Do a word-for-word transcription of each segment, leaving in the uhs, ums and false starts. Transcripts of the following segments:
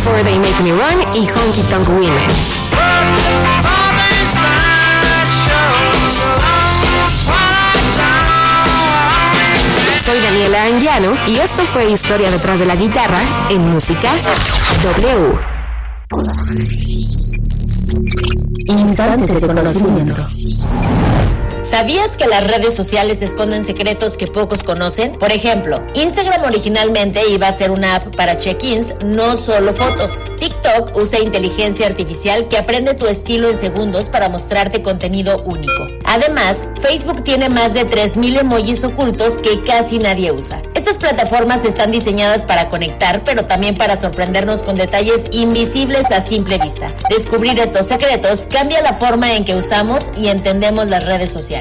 Before They Make Me Run y Honky Tonk Women. Soy Daniela Anguiano y esto fue Historia detrás de la guitarra en Música W. Instantes de conocimiento. ¿Sabías que las redes sociales esconden secretos que pocos conocen? Por ejemplo, Instagram originalmente iba a ser una app para check-ins, no solo fotos. TikTok usa inteligencia artificial que aprende tu estilo en segundos para mostrarte contenido único. Además, Facebook tiene más de tres mil emojis ocultos que casi nadie usa. Estas plataformas están diseñadas para conectar, pero también para sorprendernos con detalles invisibles a simple vista. Descubrir estos secretos cambia la forma en que usamos y entendemos las redes sociales.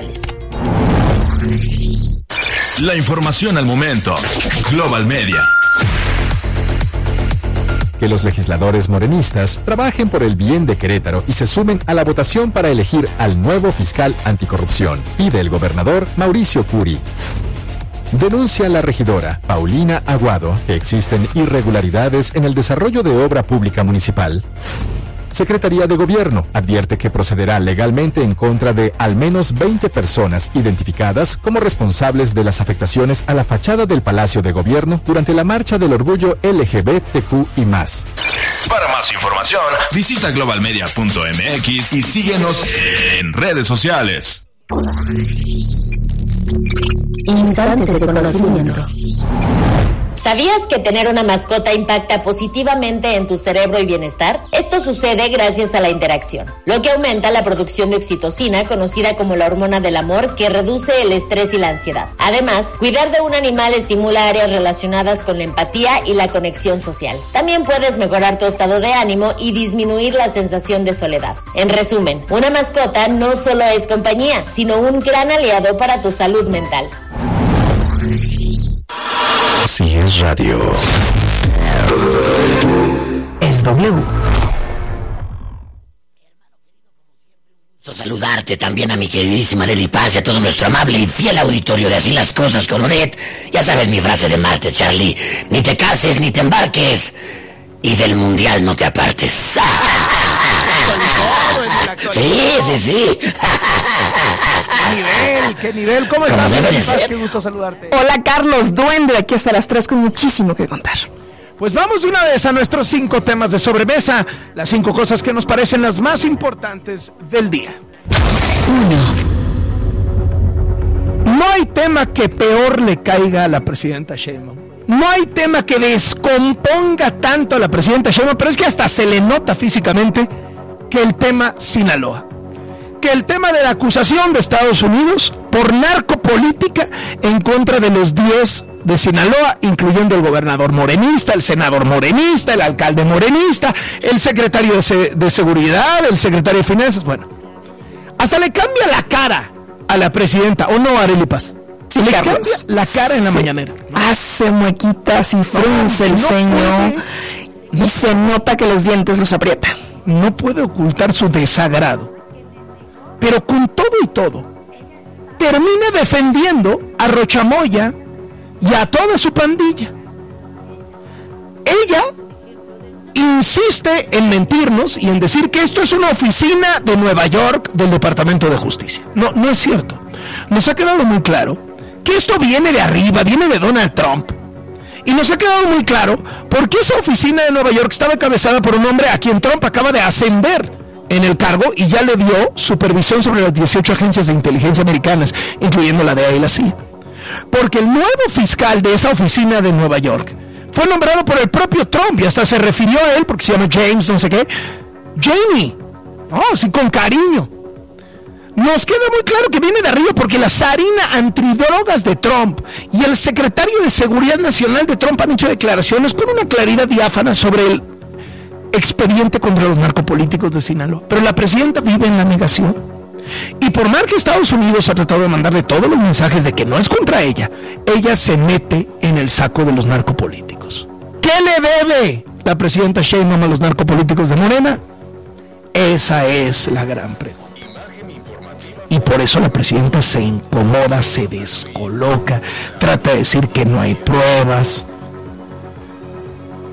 La información al momento. Global Media. Que los legisladores morenistas trabajen por el bien de Querétaro y se sumen a la votación para elegir al nuevo fiscal anticorrupción, pide el gobernador Mauricio Curi. Denuncia la regidora Paulina Aguado que existen irregularidades en el desarrollo de obra pública municipal. Secretaría de Gobierno advierte que procederá legalmente en contra de al menos veinte personas identificadas como responsables de las afectaciones a la fachada del Palacio de Gobierno durante la Marcha del Orgullo L G B T Q y más. Para más información, visita global media punto m x y síguenos en redes sociales. Instantes de conocimiento. ¿Sabías que tener una mascota impacta positivamente en tu cerebro y bienestar? Esto sucede gracias a la interacción, lo que aumenta la producción de oxitocina, conocida como la hormona del amor, que reduce el estrés y la ansiedad. Además, cuidar de un animal estimula áreas relacionadas con la empatía y la conexión social. También puedes mejorar tu estado de ánimo y disminuir la sensación de soledad. En resumen, una mascota no solo es compañía, sino un gran aliado para tu salud mental. Si es radio, es W. Saludarte también a mi queridísima Lely Paz y a todo nuestro amable y fiel auditorio de Así las Cosas con Loret. Ya sabes mi frase de martes, Charlie. Ni te cases ni te embarques y del mundial no te apartes. Sí, sí, sí. ¿Qué nivel? ¿Qué nivel? ¿Cómo estás? Qué gusto saludarte. Hola, Carlos Duende, aquí hasta las tres con muchísimo que contar. Pues vamos de una vez a nuestros cinco temas de sobremesa, las cinco cosas que nos parecen las más importantes del día. Uno. No hay tema que peor le caiga a la presidenta Sheinbaum. No hay tema que descomponga tanto a la presidenta Sheinbaum, pero es que hasta se le nota físicamente que el tema Sinaloa. Que el tema de la acusación de Estados Unidos por narcopolítica en contra de los diez de Sinaloa, incluyendo el gobernador morenista, el senador morenista, el alcalde morenista, el secretario de, se- de Seguridad, el secretario de Finanzas, bueno. Hasta le cambia la cara a la presidenta, ¿o no, Arely Paz? Sí, le Carlos. cambia la cara en la Sí. mañanera. Hace muequitas y frunce el no ceño puede. y se nota que los dientes los aprieta. No puede ocultar su desagrado. Pero con todo y todo, termina defendiendo a Rochamoya y a toda su pandilla. Ella insiste en mentirnos y en decir que esto es una oficina de Nueva York del Departamento de Justicia. No, no es cierto. Nos ha quedado muy claro que esto viene de arriba, viene de Donald Trump. Y nos ha quedado muy claro por qué esa oficina de Nueva York estaba encabezada por un hombre a quien Trump acaba de ascender en el cargo y ya le dio supervisión sobre las dieciocho agencias de inteligencia americanas, incluyendo la D E A y la C I A. Porque el nuevo fiscal de esa oficina de Nueva York fue nombrado por el propio Trump y hasta se refirió a él porque se llama James, no sé qué. Jamie, oh, sí, con cariño. Nos queda muy claro que viene de arriba porque la zarina antidrogas de Trump y el secretario de Seguridad Nacional de Trump han hecho declaraciones con una claridad diáfana sobre el expediente contra los narcopolíticos de Sinaloa. Pero la presidenta vive en la negación. Y por más que Estados Unidos ha tratado de mandarle todos los mensajes de que no es contra ella, ella se mete en el saco de los narcopolíticos. ¿Qué le debe la presidenta Sheinbaum a los narcopolíticos de Morena? Esa es la gran pregunta. Y por eso la presidenta se incomoda, se descoloca, trata de decir que no hay pruebas.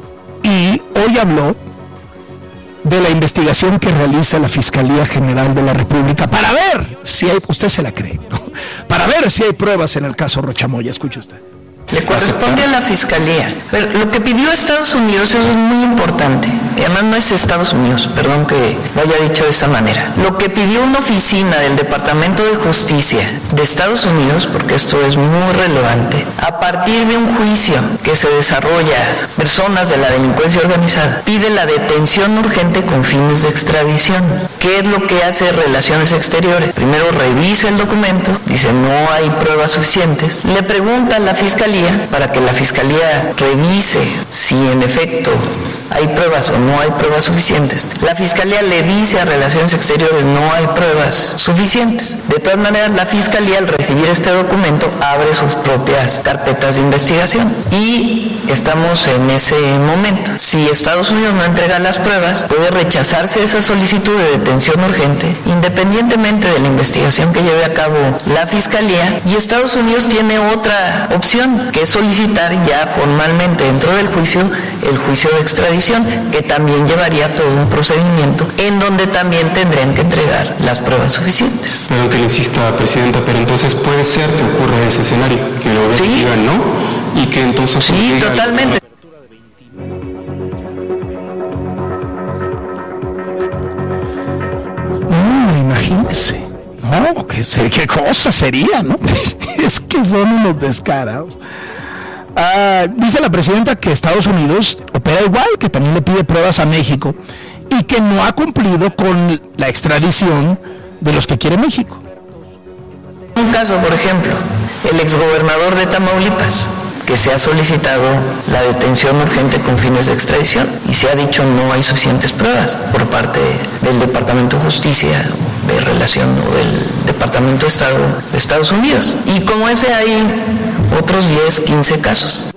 y hoy habló de la investigación que realiza la Fiscalía General de la República para ver si hay, usted se la cree, ¿no? Para ver si hay pruebas en el caso Rocha Moya. Escuche usted. Le corresponde a la Fiscalía. Pero lo que pidió Estados Unidos es muy importante. Y además no es Estados Unidos, perdón que lo haya dicho de esa manera. Lo que pidió una oficina del Departamento de Justicia de Estados Unidos, porque esto es muy relevante, a partir de un juicio que se desarrolla personas de la delincuencia organizada, pide la detención urgente con fines de extradición. ¿Qué es lo que hace Relaciones Exteriores? Primero revisa el documento, dice no hay pruebas suficientes, le pregunta a la Fiscalía para que la Fiscalía revise si en efecto hay pruebas o no hay pruebas suficientes. La Fiscalía le dice a Relaciones Exteriores no hay pruebas suficientes. De todas maneras, la Fiscalía al recibir este documento abre sus propias carpetas de investigación y estamos en ese momento. Si Estados Unidos no entrega las pruebas, puede rechazarse esa solicitud de detención urgente independientemente de la investigación que lleve a cabo la Fiscalía, y Estados Unidos tiene otra opción, que es solicitar ya formalmente dentro del juicio el juicio de extradición, que también llevaría todo un procedimiento en donde también tendrían que entregar las pruebas suficientes. Perdón que le insista, Presidenta, pero entonces puede ser que ocurra ese escenario, que lo ¿Sí? digan no, y que entonces... Sí, totalmente. No, imagínese. No, ¿qué, qué cosa sería, ¿no? Es que son unos descarados. Ah, dice la presidenta que Estados Unidos opera igual, que también le pide pruebas a México y que no ha cumplido con la extradición de los que quiere México. Un caso, por ejemplo, el exgobernador de Tamaulipas, que se ha solicitado la detención urgente con fines de extradición y se ha dicho no hay suficientes pruebas por parte del Departamento de Justicia de Relación o del Departamento de Estado de Estados Unidos. Y como ese hay otros diez, quince casos.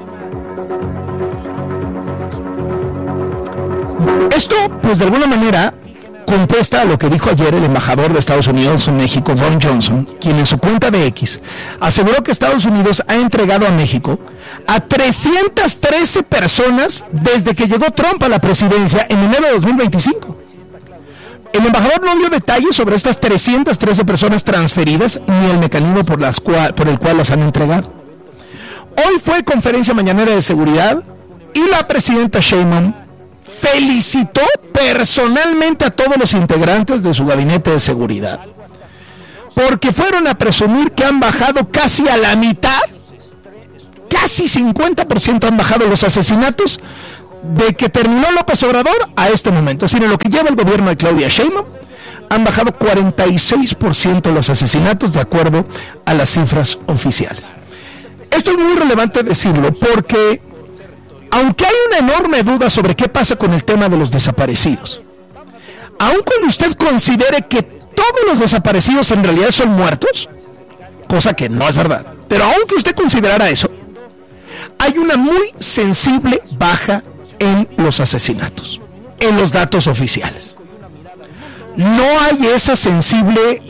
Esto, pues de alguna manera, contesta a lo que dijo ayer el embajador de Estados Unidos en México, Ron Johnson, quien en su cuenta de X aseguró que Estados Unidos ha entregado a México a trescientas trece personas desde que llegó Trump a la presidencia en enero de dos mil veinticinco. El embajador no dio detalles sobre estas trescientas trece personas transferidas ni el mecanismo por, las cual, por el cual las han entregado. Hoy fue conferencia mañanera de seguridad y la presidenta Sheinbaum felicitó personalmente a todos los integrantes de su gabinete de seguridad, porque fueron a presumir que han bajado casi a la mitad, casi cincuenta por ciento han bajado los asesinatos de que terminó López Obrador a este momento. Es decir, en lo que lleva el gobierno de Claudia Sheinbaum, han bajado cuarenta y seis por ciento los asesinatos de acuerdo a las cifras oficiales. Esto es muy relevante decirlo porque, aunque hay una enorme duda sobre qué pasa con el tema de los desaparecidos, aun cuando usted considere que todos los desaparecidos en realidad son muertos, cosa que no es verdad, pero aunque usted considerara eso, hay una muy sensible baja en los asesinatos, en los datos oficiales. No hay esa sensible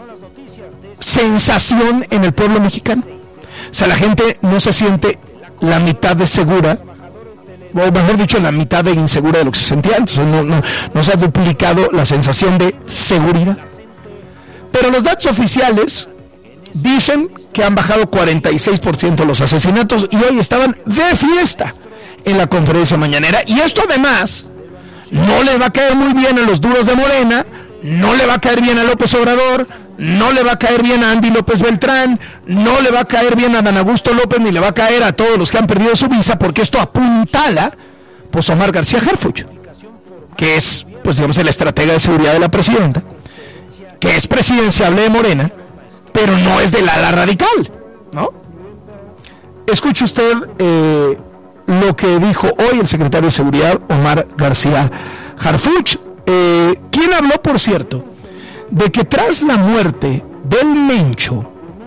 sensación en el pueblo mexicano. O sea, la gente no se siente la mitad de segura, o mejor dicho, la mitad de insegura de lo que se sentía antes. No, no, no se ha duplicado la sensación de seguridad. Pero los datos oficiales dicen que han bajado cuarenta y seis por ciento los asesinatos y hoy estaban de fiesta en la conferencia mañanera. Y esto además no le va a caer muy bien a los duros de Morena, no le va a caer bien a López Obrador, no le va a caer bien a Andy López Beltrán, no le va a caer bien a Dan Augusto López, ni le va a caer a todos los que han perdido su visa, porque esto apuntala pues a Omar García Harfuch, que es, pues digamos, el estratega de seguridad de la presidenta, que es presidenciable de Morena, pero no es del ala radical, ¿no? Escuche usted eh, lo que dijo hoy el secretario de Seguridad, Omar García Harfuch, eh, quien habló, por cierto, de que tras la muerte del Mencho,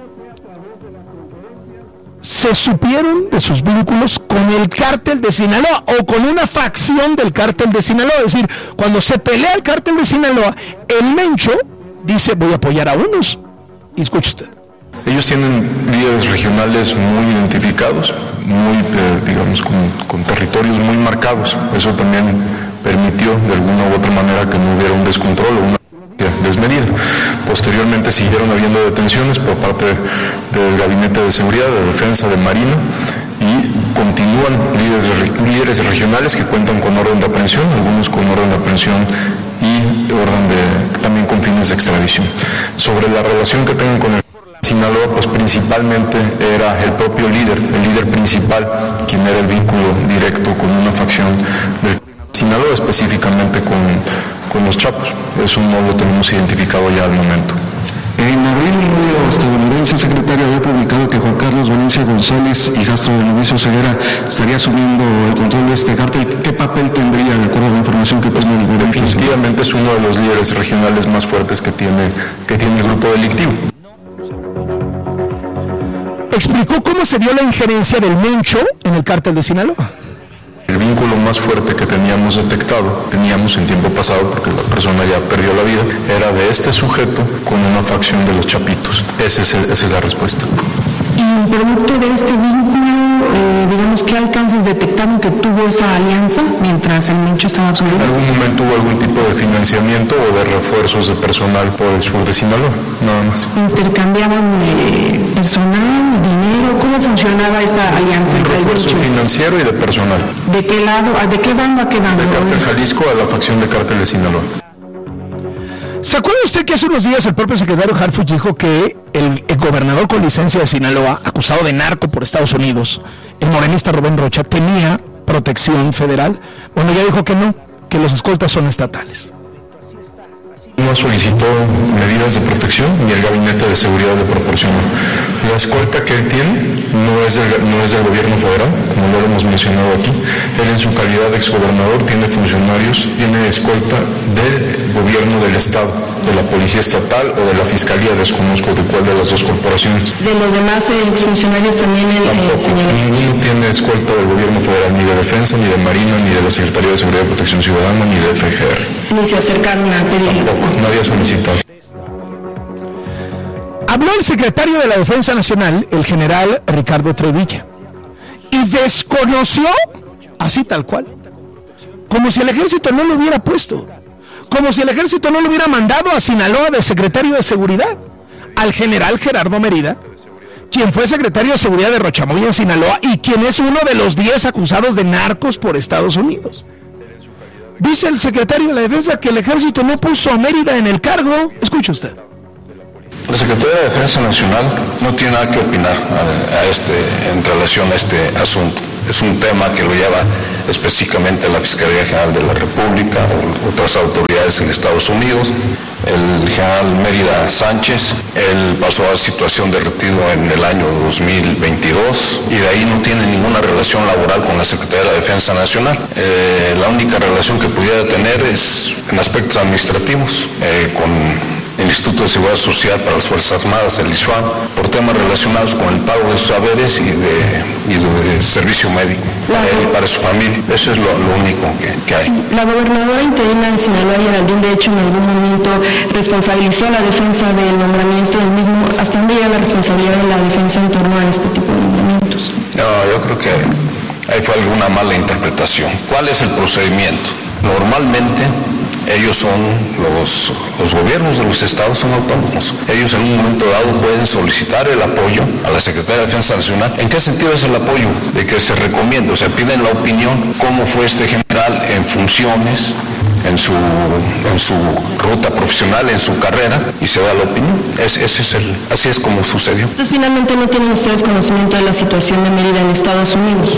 se supieron de sus vínculos con el cártel de Sinaloa o con una facción del cártel de Sinaloa. Es decir, cuando se pelea el cártel de Sinaloa, el Mencho dice voy a apoyar a unos. Y escuche usted. Ellos tienen líderes regionales muy identificados, muy, eh, digamos, con, con territorios muy marcados. Eso también permitió de alguna u otra manera que no hubiera un descontrol o una desmedida. Posteriormente siguieron habiendo detenciones por parte del Gabinete de Seguridad, de Defensa, de Marina, y continúan líderes, líderes regionales que cuentan con orden de aprehensión, algunos con orden de aprehensión y orden de, también con fines de extradición. Sobre la relación que tengan con el Sinaloa, pues principalmente era el propio líder, el líder principal, quien era el vínculo directo con una facción del Sinaloa, específicamente con, con los Chapos. Eso no lo tenemos identificado ya al momento. En abril, el medio estadounidense secretario había publicado que Juan Carlos Valencia González, hijastro de Mauricio Ceguera, estaría asumiendo el control de este cártel. ¿Qué papel tendría, de acuerdo a la información que tiene el gobierno? Definitivamente es uno de los líderes regionales más fuertes que tiene, que tiene el grupo delictivo. Explicó cómo se dio la injerencia del Mencho en el cártel de Sinaloa. El vínculo más fuerte que teníamos detectado, teníamos en tiempo pasado, porque la persona ya perdió la vida, era de este sujeto con una facción de los Chapitos. Ese es el, esa es la respuesta. Y producto de este vínculo, eh, digamos, ¿qué alcances detectaron que tuvo esa alianza mientras el Mencho estaba absorbido? En algún momento hubo algún tipo de financiamiento o de refuerzos de personal por el sur de Sinaloa, nada más. ¿Intercambiaban eh, personal, dinero? ¿Cómo funcionaba esa alianza? Un refuerzo financiero y de personal. ¿De qué lado? ¿De qué bando a qué bando? De Cártel Jalisco a la facción de Cártel de Sinaloa. ¿Se acuerda usted que hace unos días el propio secretario Harfuch dijo que el, el gobernador con licencia de Sinaloa, acusado de narco por Estados Unidos, el morenista Rubén Rocha, tenía protección federal? Bueno, ya dijo que no, que los escoltas son estatales. No solicitó medidas de protección ni el Gabinete de Seguridad le proporcionó. La escolta que él tiene no es, del, no es del gobierno federal, como lo hemos mencionado aquí. Él en su calidad de exgobernador tiene funcionarios, tiene escolta del gobierno del estado, de la policía estatal o de la fiscalía, desconozco de cuál de las dos corporaciones. ¿De los demás eh, exfuncionarios también el eh, señor? Ninguno tiene escolta del gobierno federal, ni de defensa, ni de marina, ni de la Secretaría de Seguridad y Protección Ciudadana, ni de F G R. Ni se acercaron a pedirlo. Tampoco. Nadie ha solicitado. Habló el secretario de la Defensa Nacional, el general Ricardo Trevilla, y desconoció, así tal cual, como si el ejército no lo hubiera puesto, como si el ejército no lo hubiera mandado a Sinaloa de secretario de Seguridad, al general Gerardo Mérida, quien fue secretario de Seguridad de Rochamoy en Sinaloa y quien es uno de los diez acusados de narcos por Estados Unidos. Dice el secretario de la Defensa que el ejército no puso a Mérida en el cargo. Escuche usted. La Secretaría de Defensa Nacional no tiene nada que opinar a, a este, en relación a este asunto. Es un tema que lo lleva específicamente la Fiscalía General de la República o otras autoridades en Estados Unidos. El general Mérida Sánchez, él pasó a situación de retiro en el año dos mil veintidós y de ahí no tiene ninguna relación laboral con la Secretaría de la Defensa Nacional. Eh, la única relación que pudiera tener es en aspectos administrativos, eh, con el Instituto de Seguridad Social para las Fuerzas Armadas, el I S F A M, por temas relacionados con el pago de sus haberes y de, y de servicio médico para él y para su familia. Eso es lo, lo único que, que hay. Sí, la gobernadora interina de Sinaloa, Geraldine, de hecho, en algún momento responsabilizó a la defensa del nombramiento del mismo. ¿Hasta dónde llega la responsabilidad de la defensa en torno a este tipo de nombramientos? No, yo creo que ahí fue alguna mala interpretación. ¿Cuál es el procedimiento? Normalmente ellos son, los, los gobiernos de los estados son autónomos. Ellos en un momento dado pueden solicitar el apoyo a la Secretaría de Defensa Nacional. ¿En qué sentido es el apoyo? De que se recomienda, o sea, piden la opinión, cómo fue este general en funciones, en su, en su ruta profesional, en su carrera, y se da la opinión. Es, ese es el, así es como sucedió. Entonces, finalmente, ¿no tienen ustedes conocimiento de la situación de Mérida en Estados Unidos?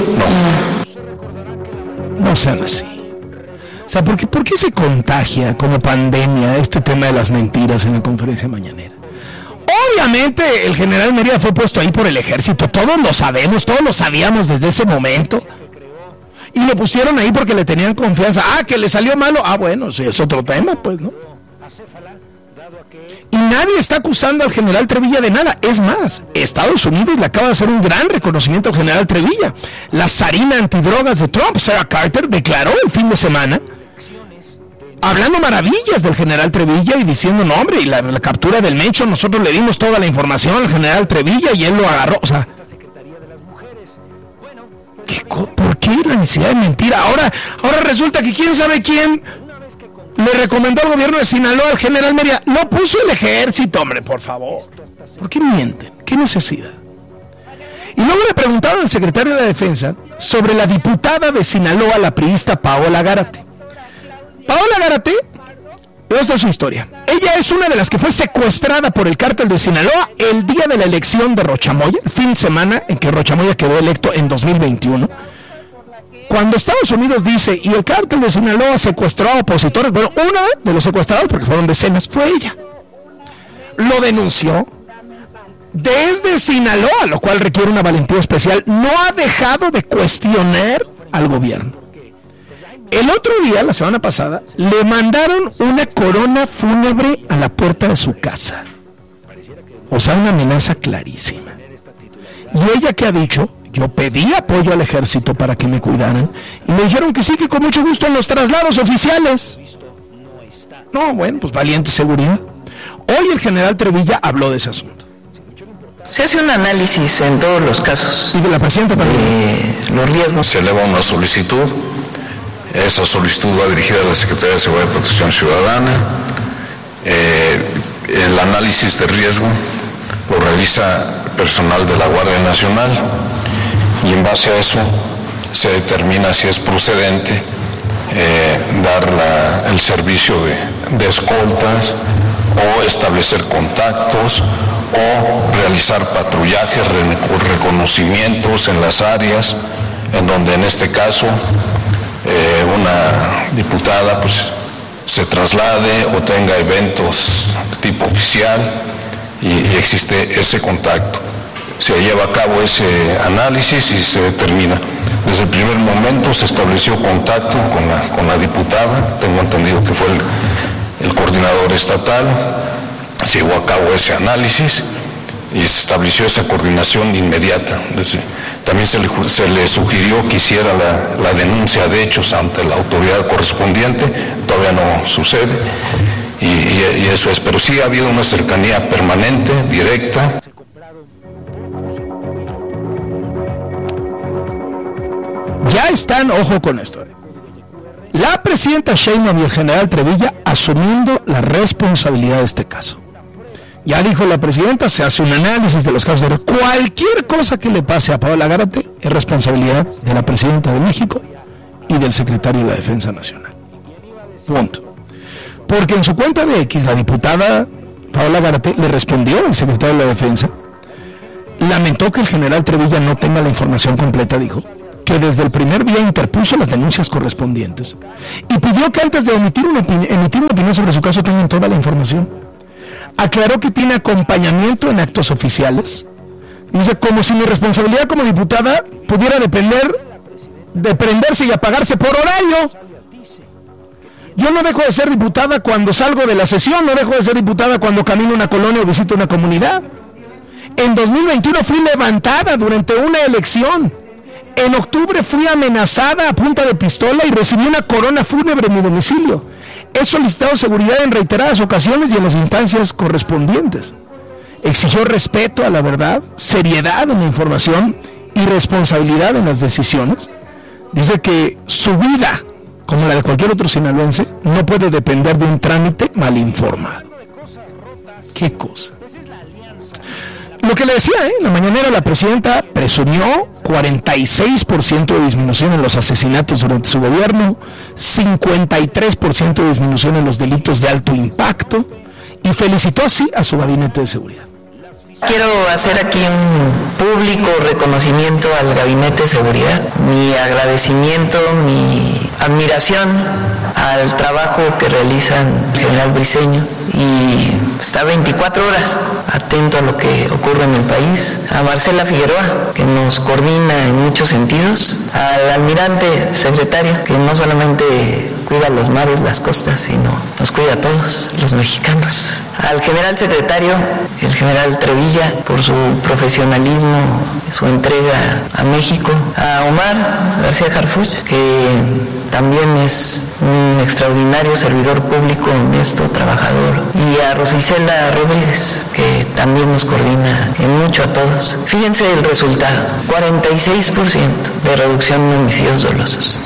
No. No sean así. O sea, ¿por qué, ¿por qué se contagia como pandemia este tema de las mentiras en la conferencia mañanera? Obviamente el general Mérida fue puesto ahí por el ejército, todos lo sabemos, todos lo sabíamos desde ese momento. Y lo pusieron ahí porque le tenían confianza. Ah, que le salió malo. Ah, bueno, sí, es otro tema, pues, ¿no? Y nadie está acusando al general Trevilla de nada. Es más, Estados Unidos le acaba de hacer un gran reconocimiento al general Trevilla. La zarina antidrogas de Trump, Sarah Carter, declaró el fin de semana hablando maravillas del general Trevilla y diciendo, no hombre, y la, la captura del Mencho, nosotros le dimos toda la información al general Trevilla y él lo agarró, o sea, ¿qué, ¿por qué la necesidad de mentir? Ahora, ahora resulta que quién sabe quién le recomendó al gobierno de Sinaloa al general Mérida, lo puso el ejército, hombre, por favor. ¿Por qué mienten? ¿Qué necesidad? Y luego le preguntaron al secretario de la Defensa sobre la diputada de Sinaloa, la priista Paola Gárate. Paola Gárate, esta es su historia. Ella es una de las que fue secuestrada por el cártel de Sinaloa el día de la elección de Rochamoya, el fin de semana en que Rochamoya quedó electo en dos mil veintiuno. Cuando Estados Unidos dice, y el cártel de Sinaloa secuestró a opositores, bueno, una de los secuestrados, porque fueron decenas, fue ella. Lo denunció desde Sinaloa, lo cual requiere una valentía especial. No ha dejado de cuestionar al gobierno. El otro día, la semana pasada, le mandaron una corona fúnebre a la puerta de su casa. O sea, una amenaza clarísima. Y ella, que ha dicho, yo pedí apoyo al ejército para que me cuidaran, y me dijeron que sí, que con mucho gusto en los traslados oficiales. No, bueno, pues valiente seguridad. Hoy el general Trevilla habló de ese asunto. Se hace un análisis en todos los casos. Y de la presidenta también. Eh, los riesgos. Se eleva una solicitud. Esa solicitud va dirigida a la Secretaría de Seguridad y Protección Ciudadana. Eh, el análisis de riesgo lo realiza personal de la Guardia Nacional y en base a eso se determina si es procedente eh, dar la, el servicio de, de escoltas o establecer contactos o realizar patrullajes, reconocimientos en las áreas en donde en este caso eh, una diputada pues se traslade o tenga eventos de tipo oficial y, y existe ese contacto. Se lleva a cabo ese análisis y se determina. Desde el primer momento se estableció contacto con la, con la diputada, tengo entendido que fue el, el coordinador estatal, se llevó a cabo ese análisis y se estableció esa coordinación inmediata. También se le, se le sugirió que hiciera la, la denuncia de hechos ante la autoridad correspondiente, todavía no sucede, y, y, y eso es, pero sí ha habido una cercanía permanente, directa. Ya están, ojo con esto, la presidenta Sheinbaum y el general Trevilla asumiendo la responsabilidad de este caso. Ya dijo la presidenta, se hace un análisis de los casos de cualquier cosa que le pase a Paola Gárate es responsabilidad de la presidenta de México y del secretario de la Defensa Nacional. Punto. Porque en su cuenta de X, la diputada Paola Gárate le respondió al secretario de la Defensa, lamentó que el general Trevilla no tenga la información completa, dijo, que desde el primer día interpuso las denuncias correspondientes y pidió que antes de emitir una, opini- emitir una opinión sobre su caso tengan toda la información. Aclaró que tiene acompañamiento en actos oficiales. Dice, como si mi responsabilidad como diputada pudiera depender, deprenderse y apagarse por horario. Yo no dejo de ser diputada cuando salgo de la sesión, no dejo de ser diputada cuando camino una colonia o visito una comunidad. En dos mil veintiuno fui levantada durante una elección. En octubre fui amenazada a punta de pistola y recibí una corona fúnebre en mi domicilio. He solicitado seguridad en reiteradas ocasiones y en las instancias correspondientes. Exigió respeto a la verdad, seriedad en la información y responsabilidad en las decisiones. Dice que su vida, como la de cualquier otro sinaloense, no puede depender de un trámite mal informado. ¿Qué cosa? Lo que le decía, ¿eh? En la mañanera la presidenta presumió cuarenta y seis por ciento de disminución en los asesinatos durante su gobierno, cincuenta y tres por ciento de disminución en los delitos de alto impacto y felicitó así a su gabinete de seguridad. Quiero hacer aquí un público reconocimiento al Gabinete de Seguridad, mi agradecimiento, mi admiración al trabajo que realizan el general Briceño y está veinticuatro horas atento a lo que ocurre en el país, a Marcela Figueroa, que nos coordina en muchos sentidos, al almirante secretario, que no solamente cuida los mares, las costas, sino nos cuida a todos los mexicanos, al general secretario, el general Trevilla, por su profesionalismo, su entrega a México, a Omar García Harfuch, que también es un extraordinario servidor público, honesto, trabajador, y a Rosicela Rodríguez, que también nos coordina en mucho a todos. Fíjense el resultado, cuarenta y seis por ciento de reducción en homicidios dolosos.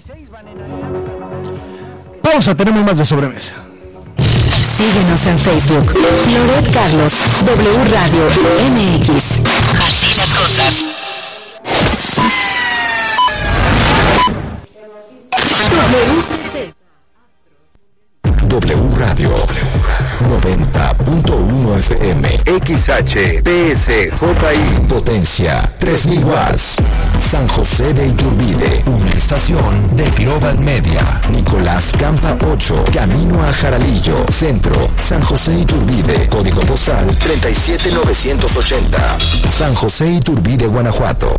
Pausa, tenemos más de sobremesa. Síguenos en Facebook, Loret Carlos, W Radio M X. Así las cosas. W Radio noventa punto uno F M, X H P S J I, potencia tres mil watts, San José de Iturbide, una estación de Global Media. Nicolás Campa ocho, camino a Jaralillo, centro, San José Iturbide, código postal treinta y siete mil novecientos ochenta, San José Iturbide, Guanajuato.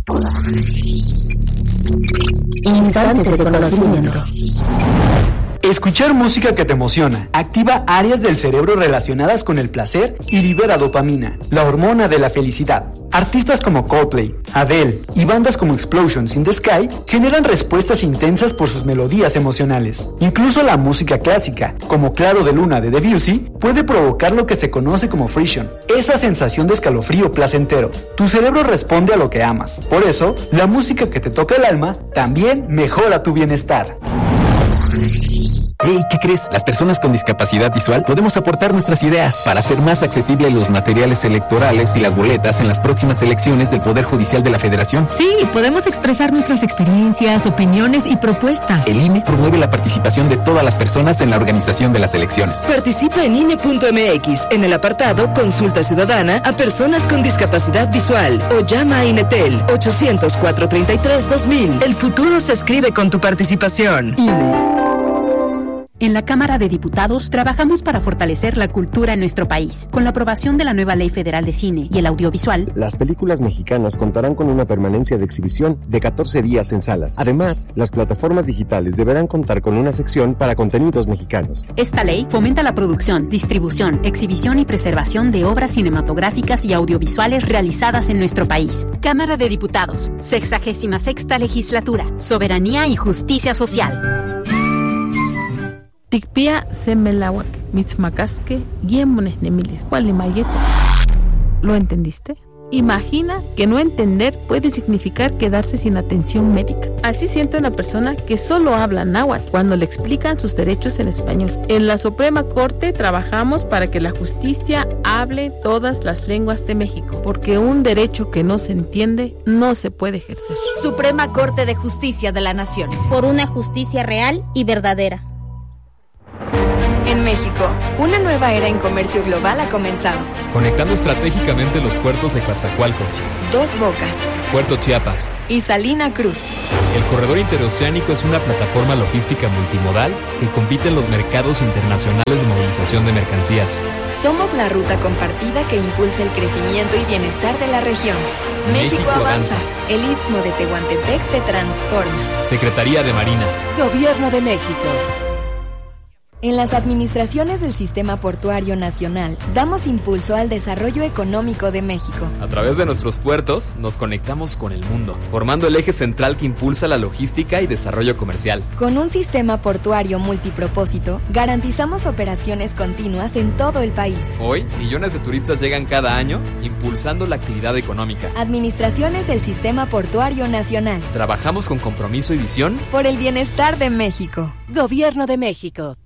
Instantes de conocimiento. Escuchar música que te emociona activa áreas del cerebro relacionadas con el placer y libera dopamina, la hormona de la felicidad. Artistas como Coldplay, Adele y bandas como Explosions in the Sky generan respuestas intensas por sus melodías emocionales. Incluso la música clásica, como Claro de Luna de Debussy, puede provocar lo que se conoce como frisson, esa sensación de escalofrío placentero. Tu cerebro responde a lo que amas. Por eso, la música que te toca el alma también mejora tu bienestar. Hey, ¿qué crees? Las personas con discapacidad visual podemos aportar nuestras ideas para hacer más accesibles los materiales electorales y las boletas en las próximas elecciones del Poder Judicial de la Federación. Sí, podemos expresar nuestras experiencias, opiniones y propuestas. El I N E promueve la participación de todas las personas en la organización de las elecciones. Participa en I N E punto M X en el apartado Consulta Ciudadana a personas con discapacidad visual o llama a INETEL ochocientos, cuatrocientos treinta y tres, dos mil. El futuro se escribe con tu participación. I N E. En la Cámara de Diputados trabajamos para fortalecer la cultura en nuestro país. Con la aprobación de la nueva Ley Federal de Cine y el Audiovisual, las películas mexicanas contarán con una permanencia de exhibición de catorce días en salas. Además, las plataformas digitales deberán contar con una sección para contenidos mexicanos. Esta ley fomenta la producción, distribución, exhibición y preservación de obras cinematográficas y audiovisuales realizadas en nuestro país. Cámara de Diputados, sexagésima sexta legislatura, soberanía y justicia social. Tikpia semelawak, mitzmacasque, guiemones nemilis, cualimayeto. ¿Lo entendiste? Imagina que no entender puede significar quedarse sin atención médica. Así siente una persona que solo habla náhuatl cuando le explican sus derechos en español. En la Suprema Corte trabajamos para que la justicia hable todas las lenguas de México, porque un derecho que no se entiende no se puede ejercer. Suprema Corte de Justicia de la Nación. Por una justicia real y verdadera. En México, una nueva era en comercio global ha comenzado. Conectando estratégicamente los puertos de Coatzacoalcos, Dos Bocas, Puerto Chiapas y Salina Cruz. El corredor interoceánico es una plataforma logística multimodal que compite en los mercados internacionales de movilización de mercancías. Somos la ruta compartida que impulsa el crecimiento y bienestar de la región. México, México avanza. avanza. El Istmo de Tehuantepec se transforma. Secretaría de Marina. Gobierno de México. En las administraciones del Sistema Portuario Nacional, damos impulso al desarrollo económico de México. A través de nuestros puertos, nos conectamos con el mundo, formando el eje central que impulsa la logística y desarrollo comercial. Con un sistema portuario multipropósito, garantizamos operaciones continuas en todo el país. Hoy, millones de turistas llegan cada año, impulsando la actividad económica. Administraciones del Sistema Portuario Nacional. Trabajamos con compromiso y visión por el bienestar de México. Gobierno de México.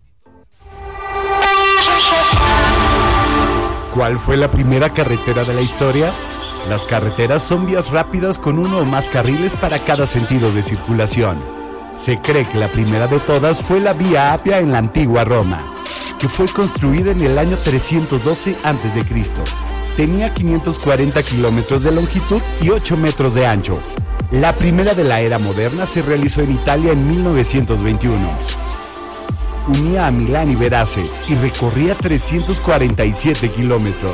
¿Cuál fue la primera carretera de la historia? Las carreteras son vías rápidas con uno o más carriles para cada sentido de circulación. Se cree que la primera de todas fue la Vía Apia en la antigua Roma, que fue construida en el año trescientos doce antes de Cristo. Tenía quinientos cuarenta kilómetros de longitud y ocho metros de ancho. La primera de la era moderna se realizó en Italia en mil novecientos veintiuno. Unía a Milán y Verace y recorría trescientos cuarenta y siete kilómetros.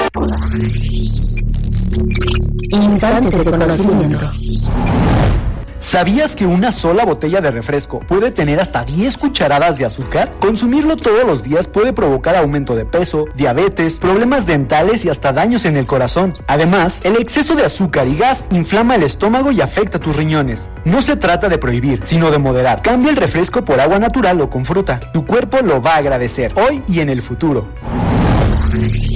Instantes de conocimiento. ¿Sabías que una sola botella de refresco puede tener hasta diez cucharadas de azúcar? Consumirlo todos los días puede provocar aumento de peso, diabetes, problemas dentales y hasta daños en el corazón. Además, el exceso de azúcar y gas inflama el estómago y afecta tus riñones. No se trata de prohibir, sino de moderar. Cambia el refresco por agua natural o con fruta. Tu cuerpo lo va a agradecer, hoy y en el futuro.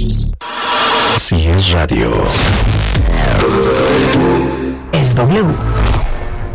Si es radio, es W.